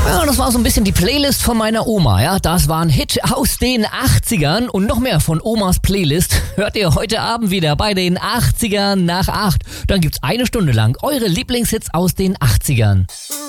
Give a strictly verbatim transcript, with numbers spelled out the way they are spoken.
Ja, das war so ein bisschen die Playlist von meiner Oma, ja. Das war ein Hit aus den achtzigern und noch mehr von Omas Playlist hört ihr heute Abend wieder bei den achtzigern nach acht. Dann gibt's eine Stunde lang eure Lieblingshits aus den achtzigern.